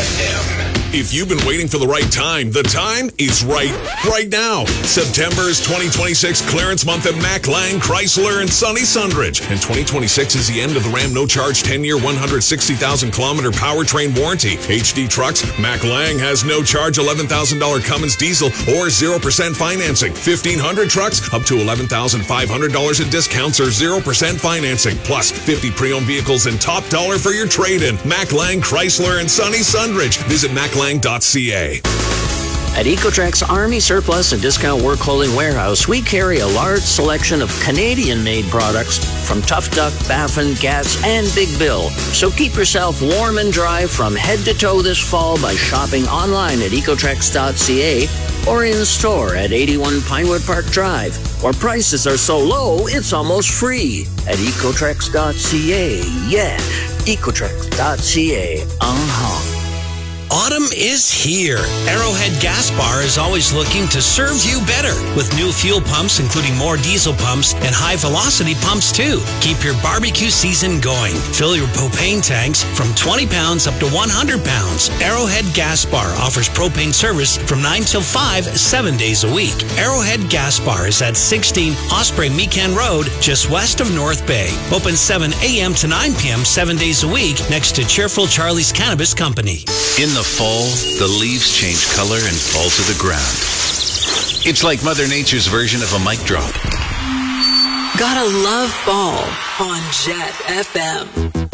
FM. If you've been waiting for the right time, the time is right now. September's 2026 clearance month at Mac Lang, Chrysler, and Sunny Sundridge. And 2026 is the end of the Ram no-charge 10-year, 160,000-kilometer powertrain warranty. HD Trucks, Mac Lang has no-charge $11,000 Cummins diesel or 0% financing. 1,500 trucks, up to $11,500 in discounts or 0% financing. Plus 50 pre-owned vehicles and top dollar for your trade-in. Mac Lang, Chrysler, and Sunny Sundridge. Visit maclang.ca. At Ecotrex Army Surplus and Discount Work Clothing Warehouse, we carry a large selection of Canadian-made products from Tough Duck, Baffin, Gats, and Big Bill. So keep yourself warm and dry from head to toe this fall by shopping online at ecotrex.ca or in store at 81 Pinewood Park Drive, where prices are so low it's almost free. At ecotrex.ca, yeah, ecotrex.ca, Autumn is here. Arrowhead Gas Bar is always looking to serve you better with new fuel pumps, including more diesel pumps and high-velocity pumps, too. Keep your barbecue season going. Fill your propane tanks from 20 pounds up to 100 pounds. Arrowhead Gas Bar offers propane service from 9 till 5, 7 days a week. Arrowhead Gas Bar is at 16 Osprey Mecan Road, just west of North Bay. Open 7 a.m. to 9 p.m. 7 days a week next to Cheerful Charlie's Cannabis Company. In the fall, the leaves change color and fall to the ground. It's like Mother Nature's version of a mic drop. Gotta love fall on Jet FM.